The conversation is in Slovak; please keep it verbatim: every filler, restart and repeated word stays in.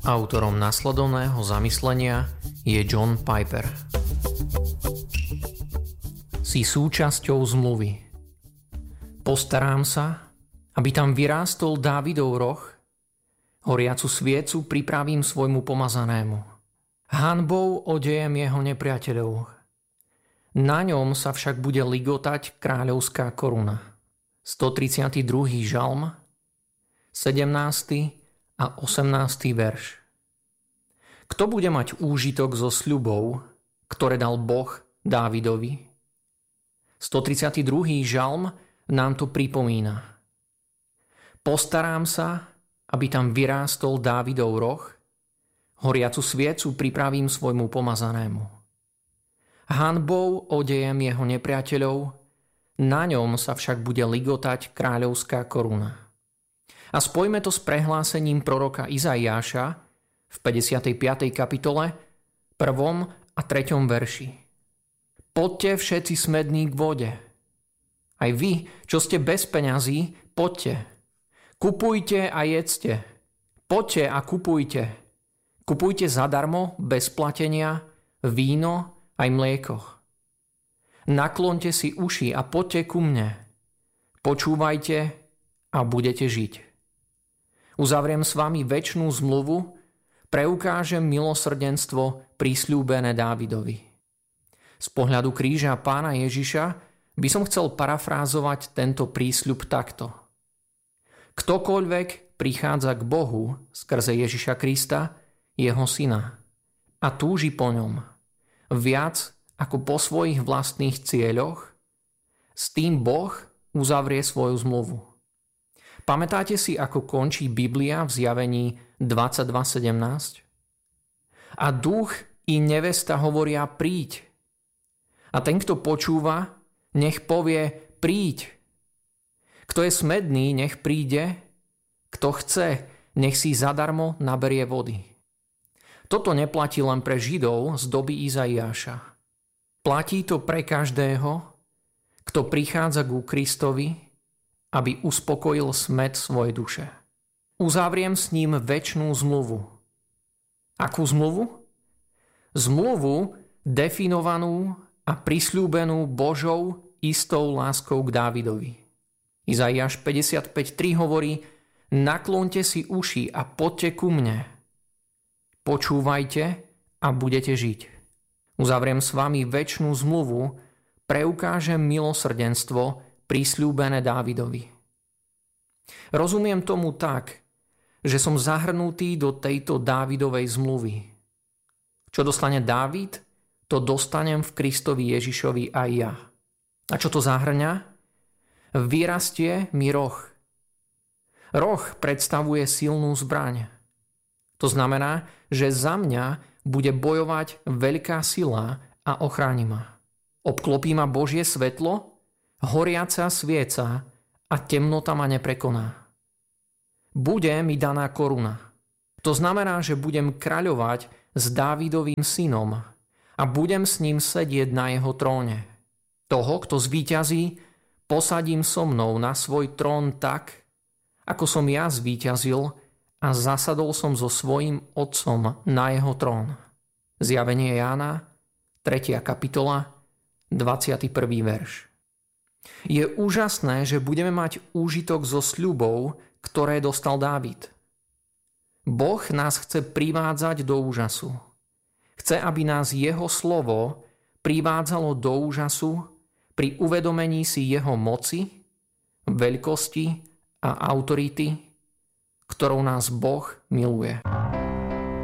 Autorom nasledovného zamyslenia je John Piper. Si súčasťou zmluvy. Postarám sa, aby tam vyrástol Dávidov roh, horiacu sviecu pripravím svojmu pomazanému. Hanbou odejem jeho nepriateľov. Na ňom sa však bude ligotať kráľovská koruna. stotridsiaty druhý žalm, sedemnásty a osemnásty verš. Kto bude mať úžitok zo sľubov, ktoré dal Boh Dávidovi? stotridsiaty druhý žalm nám to pripomína. Postarám sa, aby tam vyrástol Dávidov roh, horiacu sviecu pripravím svojmu pomazanému. Hanbou odejem jeho nepriateľov, na ňom sa však bude ligotať kráľovská koruna. A spojme to s prehlásením proroka Izaiáša v päťdesiatej piatej kapitole, prvom a treťom verši. Poďte všetci smední k vode. Aj vy, čo ste bez peňazí, poďte. Kupujte a jedzte. Poďte a kupujte. Kupujte zadarmo, bez platenia, víno aj mlieko. Naklonte si uši a poďte ku mne. Počúvajte a budete žiť. Uzavriem s vami večnú zmluvu, preukážem milosrdenstvo prisľúbené Dávidovi. Z pohľadu kríža Pána Ježiša by som chcel parafrázovať tento prísľub takto. Ktokoľvek prichádza k Bohu skrze Ježiša Krista, jeho syna, a túži po ňom viac ako po svojich vlastných cieľoch, s tým Boh uzavrie svoju zmluvu. Pamätáte si, ako končí Biblia v Zjavení dvadsaťdva sedemnásť? A duch i nevesta hovoria príď. A ten, kto počúva, nech povie príď. Kto je smedný, nech príde. Kto chce, nech si zadarmo naberie vody. Toto neplatí len pre Židov z doby Izaiáša. Platí to pre každého, kto prichádza ku Kristovi, aby uspokojil smäd svojej duše. Uzavriem s ním večnú zmluvu. Akú zmluvu? Zmluvu definovanú a prisľúbenú Božou istou láskou k Dávidovi. Izaiáš päťdesiatpäť tri hovorí: naklonte si uši a poďte ku mne. Počúvajte a budete žiť. Uzavriem s vami večnú zmluvu, preukážem milosrdenstvo prisľúbené Dávidovi. Rozumiem tomu tak, že som zahrnutý do tejto Dávidovej zmluvy. Čo dostane Dávid, to dostanem v Kristovi Ježišovi aj ja. A čo to zahrňa? Vyrastie mi roh. Roh predstavuje silnú zbraň. To znamená, že za mňa bude bojovať veľká sila a ochráni ma. Obklopí ma Božie svetlo, horiaca svieca a temnota ma neprekoná. Bude mi daná koruna. To znamená, že budem kráľovať s Dávidovým synom a budem s ním sedieť na jeho tróne. Toho, kto zvíťazí, posadím so mnou na svoj trón tak, ako som ja zvíťazil a zasadol som so svojím otcom na jeho trón. Zjavenie Jána, tretia kapitola, dvadsiaty prvý verš. Je úžasné, že budeme mať úžitok zo sľubov, ktoré dostal Dávid. Boh nás chce privádzať do úžasu. Chce, aby nás jeho slovo privádzalo do úžasu pri uvedomení si jeho moci, veľkosti a autority, ktorou nás Boh miluje.